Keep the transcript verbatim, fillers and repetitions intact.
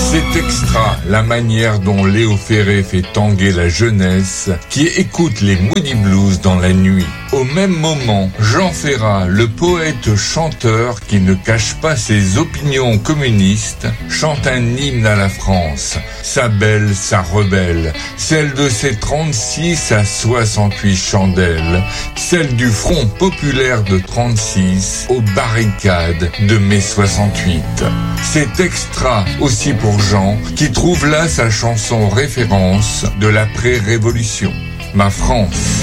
C'est extra la manière dont Léo Ferré fait tanguer la jeunesse qui écoute les Moody Blues dans la nuit. Au même moment, Jean Ferrat, le poète-chanteur qui ne cache pas ses opinions communistes, chante un hymne à la France. Sa belle, sa rebelle, celle de ses trente-six à soixante-huit chandelles, celle du Front populaire de trente-six aux barricades de mai soixante-huit. C'est extra aussi pour Jean, qui trouve là sa chanson référence de l'après-révolution. Ma France.